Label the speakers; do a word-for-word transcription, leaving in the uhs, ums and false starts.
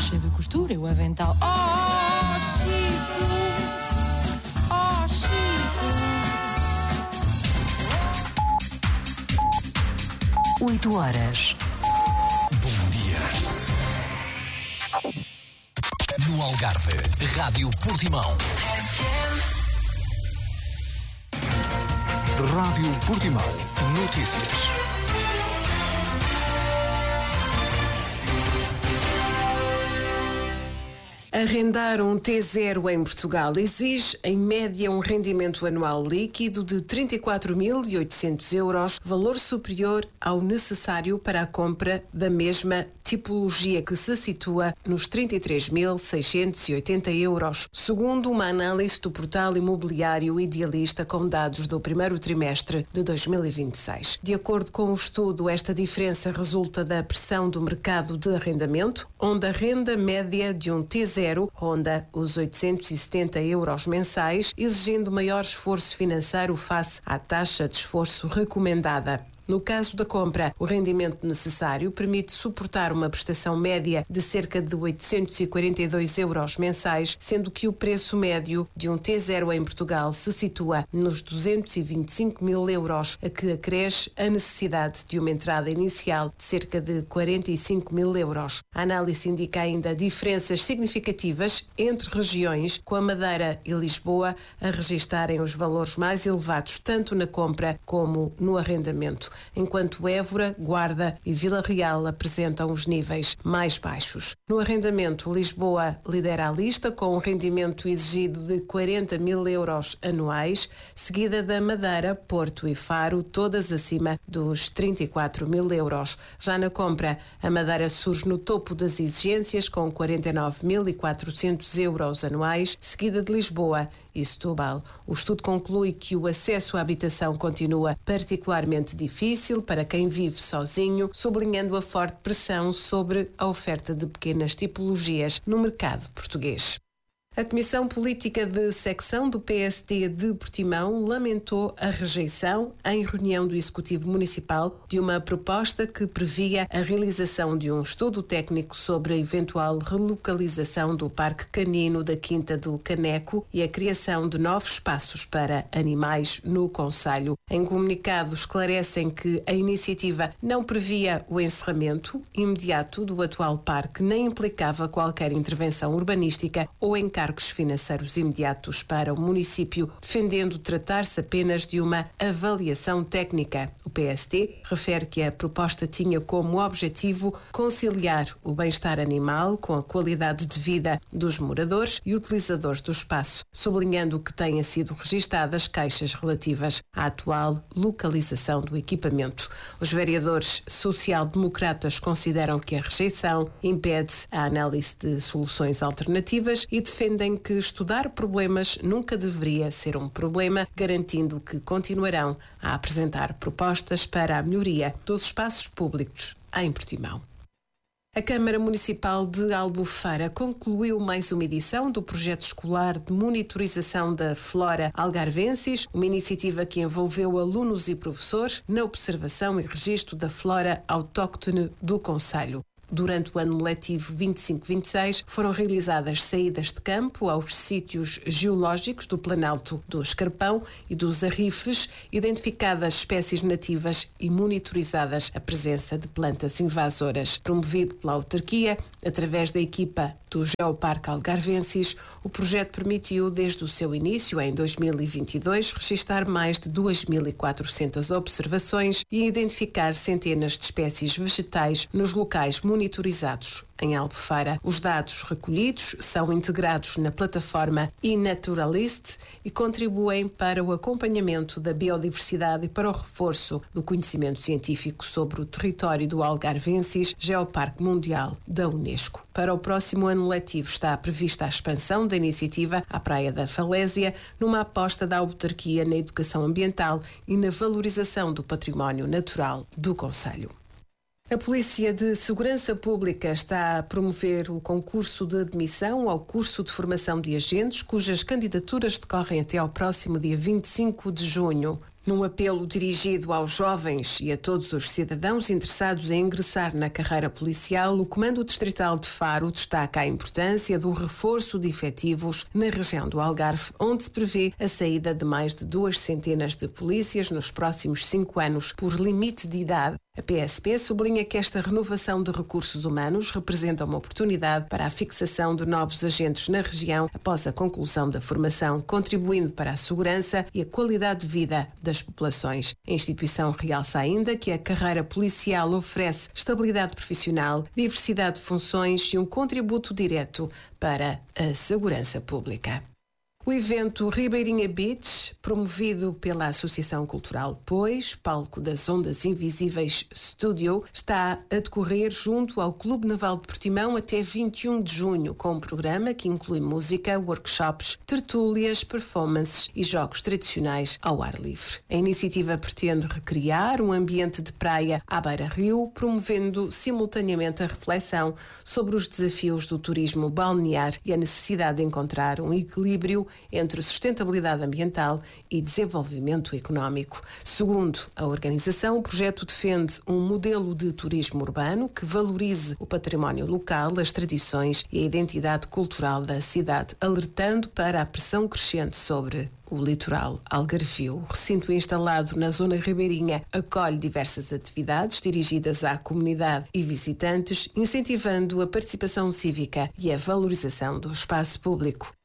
Speaker 1: caixa de costura e o avental. Oh, Chico! Oh, Chico!
Speaker 2: Oito horas.
Speaker 3: Bom dia. No Algarve, Rádio Portimão. Rádio Portimão. Notícias.
Speaker 4: Arrendar um T zero em Portugal exige, em média, um rendimento anual líquido de trinta e quatro mil e oitocentos euros, valor superior ao necessário para a compra da mesma tipologia, que se situa nos trinta e três mil seiscentos e oitenta euros, segundo uma análise do portal imobiliário Idealista com dados do primeiro trimestre de dois mil e vinte e seis. De acordo com o estudo, esta diferença resulta da pressão do mercado de arrendamento, onde a renda média de um T zero ronda os oitocentos e setenta euros mensais, exigindo maior esforço financeiro face à taxa de esforço recomendada. No caso da compra, o rendimento necessário permite suportar uma prestação média de cerca de oitocentos e quarenta e dois euros mensais, sendo que o preço médio de um T zero em Portugal se situa nos duzentos e vinte e cinco mil euros, a que acresce a necessidade de uma entrada inicial de cerca de quarenta e cinco mil euros. A análise indica ainda diferenças significativas entre regiões, com a Madeira e Lisboa a registarem os valores mais elevados tanto na compra como no arrendamento, enquanto Évora, Guarda e Vila Real apresentam os níveis mais baixos. No arrendamento, Lisboa lidera a lista com um rendimento exigido de quarenta mil euros anuais, seguida da Madeira, Porto e Faro, todas acima dos trinta e quatro mil euros. Já na compra, a Madeira surge no topo das exigências com quarenta e nove mil e quatrocentos euros anuais, seguida de Lisboa e Setúbal. O estudo conclui que o acesso à habitação continua particularmente difícil para quem vive sozinho, sublinhando a forte pressão sobre a oferta de pequenas tipologias no mercado português. A Comissão Política de Secção do P S D de Portimão lamentou a rejeição, em reunião do Executivo Municipal, de uma proposta que previa a realização de um estudo técnico sobre a eventual relocalização do Parque Canino da Quinta do Caneco e a criação de novos espaços para animais no concelho. Em comunicado, esclarecem que a iniciativa não previa o encerramento imediato do atual parque, nem implicava qualquer intervenção urbanística ou encargo encargos financeiros imediatos para o município, defendendo tratar-se apenas de uma avaliação técnica. O P S D refere que a proposta tinha como objetivo conciliar o bem-estar animal com a qualidade de vida dos moradores e utilizadores do espaço, sublinhando que tenham sido registadas queixas relativas à atual localização do equipamento. Os vereadores social-democratas consideram que a rejeição impede a análise de soluções alternativas e defendem que estudar problemas nunca deveria ser um problema, garantindo que continuarão a apresentar propostas para a melhoria dos espaços públicos em Portimão. A Câmara Municipal de Albufeira concluiu mais uma edição do projeto escolar de monitorização da flora algarvensis, uma iniciativa que envolveu alunos e professores na observação e registro da flora autóctone do concelho. Durante o ano letivo vinte e cinco vinte e seis, foram realizadas saídas de campo aos sítios geológicos do Planalto do Escarpão e dos Arrifes, identificadas espécies nativas e monitorizadas a presença de plantas invasoras. Promovido pela autarquia, através da equipa do Geoparque Algarvensis, o projeto permitiu, desde o seu início, em dois mil e vinte e dois, registrar mais de duas mil e quatrocentas observações e identificar centenas de espécies vegetais nos locais monitorizados. Em Albufeira, os dados recolhidos são integrados na plataforma eNaturalist e contribuem para o acompanhamento da biodiversidade e para o reforço do conhecimento científico sobre o território do Algarvensis, Geoparque Mundial da Unesco. Para o próximo ano letivo está prevista a expansão da iniciativa à Praia da Falésia, numa aposta da autarquia na educação ambiental e na valorização do património natural do concelho. A Polícia de Segurança Pública está a promover o concurso de admissão ao curso de formação de agentes, cujas candidaturas decorrem até ao próximo dia vinte e cinco de junho. Num apelo dirigido aos jovens e a todos os cidadãos interessados em ingressar na carreira policial, o Comando Distrital de Faro destaca a importância do reforço de efetivos na região do Algarve, onde se prevê a saída de mais de duas centenas de polícias nos próximos cinco anos por limite de idade. A P S P sublinha que esta renovação de recursos humanos representa uma oportunidade para a fixação de novos agentes na região após a conclusão da formação, contribuindo para a segurança e a qualidade de vida das populações. A instituição realça ainda que a carreira policial oferece estabilidade profissional, diversidade de funções e um contributo direto para a segurança pública. O evento Ribeirinha Beach, promovido pela Associação Cultural Pois, palco das Ondas Invisíveis Studio, está a decorrer junto ao Clube Naval de Portimão até vinte e um de junho, com um programa que inclui música, workshops, tertúlias, performances e jogos tradicionais ao ar livre. A iniciativa pretende recriar um ambiente de praia à beira-rio, promovendo simultaneamente a reflexão sobre os desafios do turismo balnear e a necessidade de encontrar um equilíbrio entre sustentabilidade ambiental e desenvolvimento económico. Segundo a organização, o projeto defende um modelo de turismo urbano que valorize o património local, as tradições e a identidade cultural da cidade, alertando para a pressão crescente sobre o litoral algarvio. O recinto instalado na zona ribeirinha acolhe diversas atividades dirigidas à comunidade e visitantes, incentivando a participação cívica e a valorização do espaço público.